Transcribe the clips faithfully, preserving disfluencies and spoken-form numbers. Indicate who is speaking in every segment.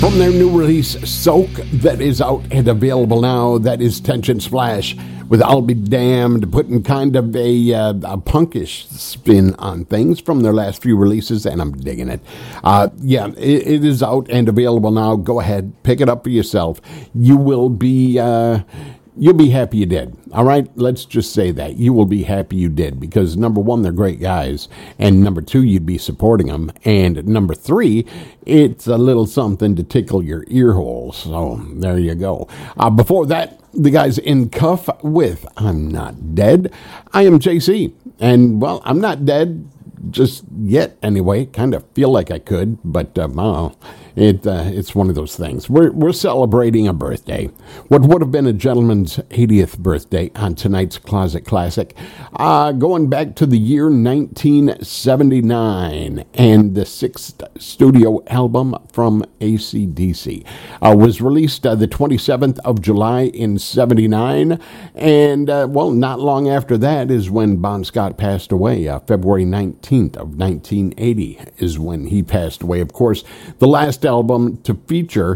Speaker 1: From their new release, Soak, that is out and available now, that is Tension Splash with I'll Be Damned, putting kind of a, uh, a punkish spin on things from their last few releases, and I'm digging it. Uh, yeah, it, it is out and available now. Go ahead, pick it up for yourself. You will be... Uh, You'll be happy you did. All right? Let's just say that. You will be happy you did because, number one, they're great guys. And number two, you'd be supporting them. And number three, it's a little something to tickle your ear holes. So there you go. Uh, before that, the guys In Cuff with I'm Not Dead. I am J C. And, well, I'm not dead just yet anyway. Kind of feel like I could, but um, I don't know. It, uh, it's one of those things. We're we're celebrating a birthday. What would have been a gentleman's eightieth birthday on tonight's Closet Classic. Uh, going back to the year nineteen seventy-nine, and the sixth studio album from A C D C uh, was released uh, the twenty-seventh of July in seventy-nine, and, uh, well, not long after that is when Bon Scott passed away. Uh, February nineteenth of nineteen eighty is when he passed away. Of course, the last album to feature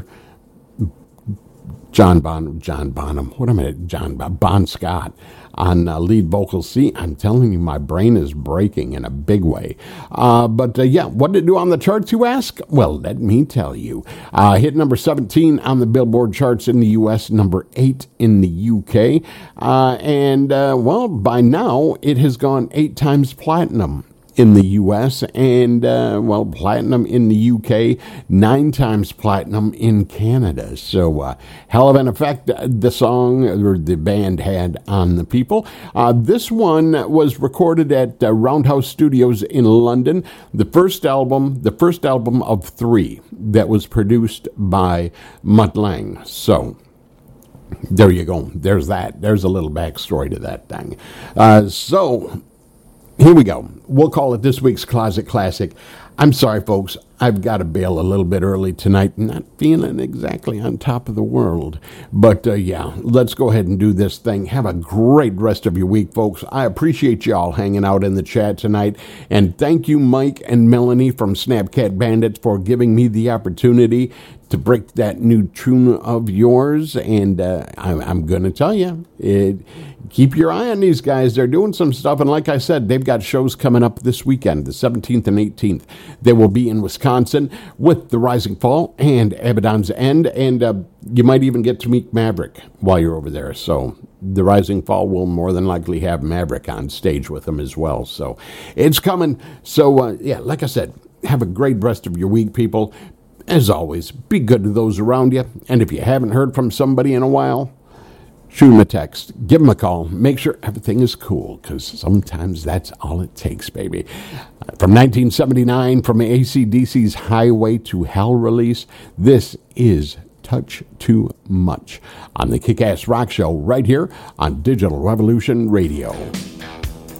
Speaker 1: John Bon, John Bonham, what am I, John Bon Scott on uh, lead vocals. See, I'm telling you, my brain is breaking in a big way. Uh, but uh, yeah, what did it do on the charts, you ask? Well, let me tell you. Uh, hit number seventeen on the Billboard charts in the U S, number eight in the U K. Uh, and, uh, well, by now, it has gone eight times platinum in the U S and, uh, well, platinum in the U K, nine times platinum in Canada. So, uh, hell of an effect the song or the band had on the people. Uh, this one was recorded at uh, Roundhouse Studios in London. The first album, the first album of three that was produced by Mutt Lange. So, there you go. There's that. There's a little backstory to that thing. Uh, so... Here we go. We'll call it this week's Closet Classic. I'm sorry, folks. I've got to bail a little bit early tonight. Not feeling exactly on top of the world. But, uh, yeah, let's go ahead and do this thing. Have a great rest of your week, folks. I appreciate y'all hanging out in the chat tonight. And thank you, Mike and Melanie from Snapcat Bandits, for giving me the opportunity to break that new tune of yours. And uh, I, I'm going to tell you, it, keep your eye on these guys. They're doing some stuff. And like I said, they've got shows coming up this weekend, the seventeenth and eighteenth. They will be in Wisconsin with The Rising Fall and Abaddon's End. And uh, you might even get to meet Maverick while you're over there. So The Rising Fall will more than likely have Maverick on stage with them as well. So it's coming. So, uh, yeah, like I said, have a great rest of your week, people. As always, be good to those around you. And if you haven't heard from somebody in a while, shoot them a text, give them a call, make sure everything is cool, because sometimes that's all it takes, baby. From nineteen seventy-nine, from A C D C's Highway to Hell release, this is Touch Too Much on the Kick-Ass Rock Show right here on Digital Revolution Radio.